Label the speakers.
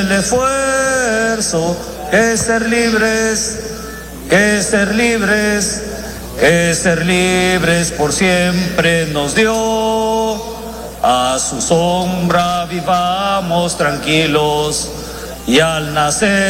Speaker 1: el esfuerzo, que ser libres, que ser libres, que ser libres por siempre nos dio. A su sombra vivamos tranquilos y al nacer